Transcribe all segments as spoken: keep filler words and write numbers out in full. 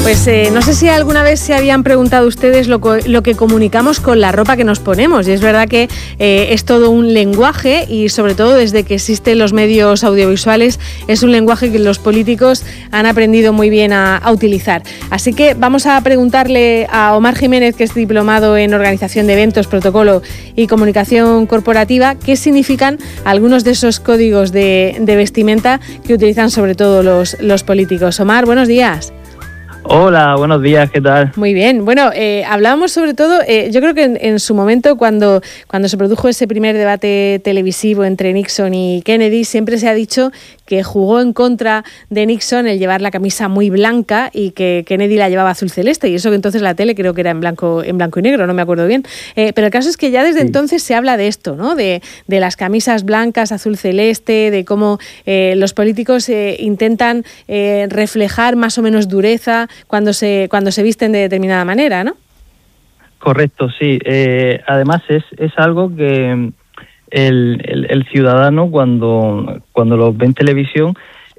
Pues eh, no sé si alguna vez se habían preguntado ustedes lo, lo que comunicamos con la ropa que nos ponemos. Y es verdad que eh, es todo un lenguaje y sobre todo desde que existen los medios audiovisuales es un lenguaje que los políticos han aprendido muy bien a, a utilizar. Así que vamos a preguntarle a Omar Jiménez, que es diplomado en Organización de Eventos, Protocolo y Comunicación Corporativa, qué significan algunos de esos códigos de, de vestimenta que utilizan sobre todo los, los políticos. Omar, buenos días. Hola, buenos días, ¿qué tal? Muy bien. Bueno, eh, hablábamos sobre todo, eh, yo creo que en, en su momento cuando, cuando se produjo ese primer debate televisivo entre Nixon y Kennedy, siempre se ha dicho que jugó en contra de Nixon el llevar la camisa muy blanca y que Kennedy la llevaba azul celeste, y eso que entonces la tele creo que era en blanco, en blanco y negro, no me acuerdo bien. Eh, pero el caso es que ya desde sí. entonces se habla de esto, ¿no? De, de las camisas blancas, azul celeste, de cómo eh, los políticos eh, intentan eh, reflejar más o menos dureza cuando se cuando se visten de determinada manera, ¿no? Correcto, sí. Eh, además es, es algo que el, el, el ciudadano cuando, cuando lo ve en televisión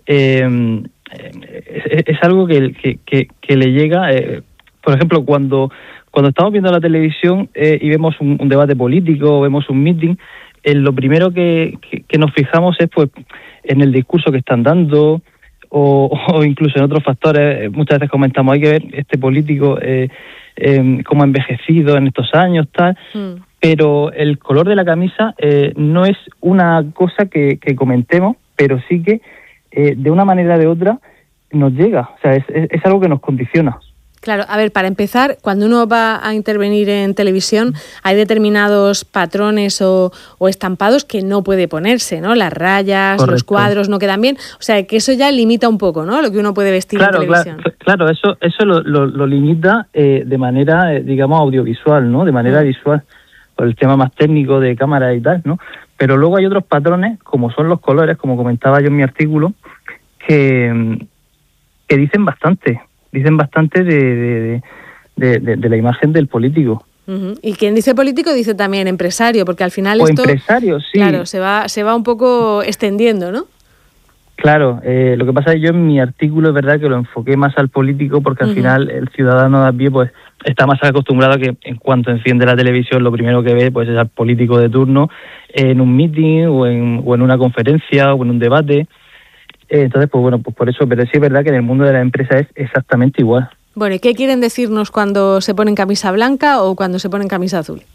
eh, es, es algo que, que, que, que le llega. Eh, por ejemplo, cuando, cuando estamos viendo la televisión eh, y vemos un, un debate político, vemos un meeting, eh, lo primero que, que, que nos fijamos es pues en el discurso que están dando, O, o incluso en otros factores. Muchas veces comentamos, hay que ver este político eh, eh, cómo ha envejecido en estos años, tal, mm. pero el color de la camisa eh, no es una cosa que, que comentemos, pero sí que eh, de una manera o de otra nos llega, o sea, es, es, es algo que nos condiciona. Claro, a ver, para empezar, cuando uno va a intervenir en televisión hay determinados patrones o, o estampados que no puede ponerse, ¿no? Las rayas, Correcto. Los cuadros no quedan bien, o sea, que eso ya limita un poco, ¿no? Lo que uno puede vestir claro, en televisión. Claro, claro, eso eso lo, lo, lo limita eh, de manera, eh, digamos, audiovisual, ¿no? De manera mm. visual, por el tema más técnico de cámara y tal, ¿no? Pero luego hay otros patrones, como son los colores, como comentaba yo en mi artículo, que, que dicen bastante. Dicen bastante de, de, de, de, de la imagen del político. Uh-huh. Y quien dice político dice también empresario, porque al final o esto empresario, sí. Claro, se va, se va un poco extendiendo, ¿no? Claro, eh, lo que pasa es que yo en mi artículo es verdad que lo enfoqué más al político porque al uh-huh. final el ciudadano de a pie pues está más acostumbrado a que en cuanto enciende la televisión lo primero que ve pues es al político de turno en un meeting o en, o en una conferencia o en un debate. Entonces, pues bueno, pues por eso, pero sí es verdad que en el mundo de la empresa es exactamente igual. Bueno, ¿y qué quieren decirnos cuando se ponen camisa blanca o cuando se ponen camisa azul?